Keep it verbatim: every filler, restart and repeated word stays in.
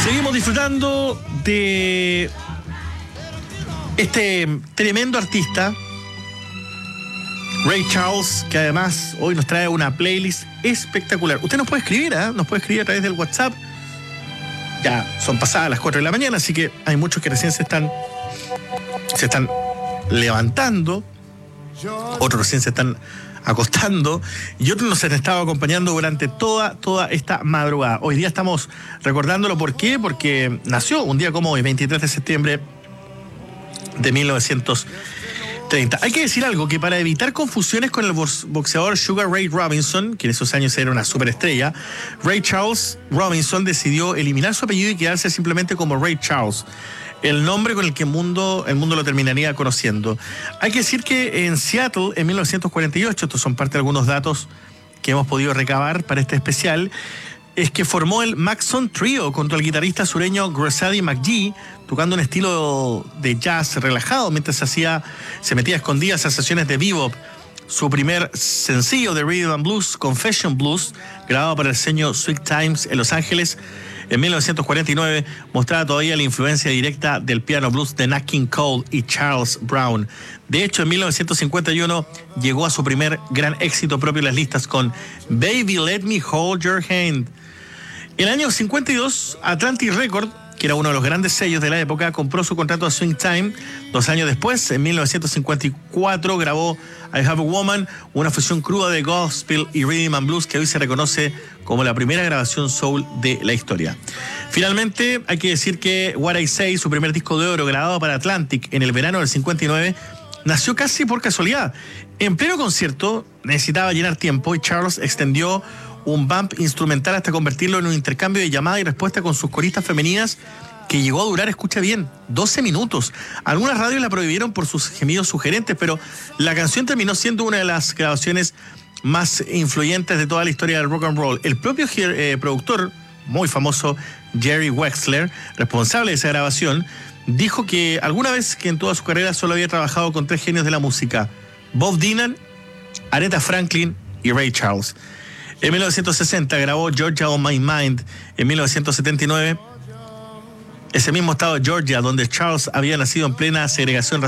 Seguimos disfrutando de este tremendo artista, Ray Charles, que además hoy nos trae una playlist espectacular. Usted nos puede escribir, ¿eh? Nos puede escribir a través del WhatsApp. Ya son pasadas las cuatro de la mañana, así que hay muchos que recién se están, se están levantando, otros recién se están acostando y otros nos han estado acompañando durante toda, toda esta madrugada. Hoy día estamos recordándolo. ¿Por qué? Porque nació un día como hoy, veintitrés de septiembre de mil novecientos treinta. Hay que decir algo, que para evitar confusiones con el boxeador Sugar Ray Robinson, que en esos años era una superestrella, Ray Charles Robinson decidió eliminar su apellido y quedarse simplemente como Ray Charles, el nombre con el que el mundo, el mundo lo terminaría conociendo. Hay que decir que en Seattle, en mil novecientos cuarenta y ocho, estos son parte de algunos datos que hemos podido recabar para este especial, es que formó el Maxon Trio junto al guitarrista sureño Gressady McGee, tocando un estilo de jazz relajado mientras hacía, se metía a escondidas a sesiones de bebop. Su primer sencillo de Rhythm and Blues, Confession Blues, grabado para el sello Sweet Times en Los Ángeles en mil novecientos cuarenta y nueve, mostraba todavía la influencia directa del piano blues de Nat King Cole y Charles Brown. De hecho, en mil novecientos cincuenta y uno llegó a su primer gran éxito propio en las listas con Baby Let Me Hold Your Hand. En el año cincuenta y dos, Atlantic Records, que era uno de los grandes sellos de la época, compró su contrato a Swing Time. Dos años después, en mil novecientos cincuenta y cuatro, grabó I Have a Woman, una fusión cruda de gospel y rhythm and blues que hoy se reconoce como la primera grabación soul de la historia. Finalmente, hay que decir que What I Say, su primer disco de oro grabado para Atlantic en el verano del cincuenta y nueve, nació casi por casualidad. En pleno concierto, necesitaba llenar tiempo y Charles extendió un bump instrumental hasta convertirlo en un intercambio de llamada y respuesta con sus coristas femeninas que llegó a durar, escucha bien, doce minutos. Algunas radios la prohibieron por sus gemidos sugerentes, pero la canción terminó siendo una de las grabaciones más influyentes de toda la historia del rock and roll. El propio eh, productor, muy famoso, Jerry Wexler, responsable de esa grabación, dijo que alguna vez que en toda su carrera solo había trabajado con tres genios de la música: Bob Dylan, Aretha Franklin y Ray Charles. En mil novecientos sesenta grabó Georgia on My Mind. En mil novecientos setenta y nueve, ese mismo estado de Georgia, donde Charles había nacido en plena segregación racial,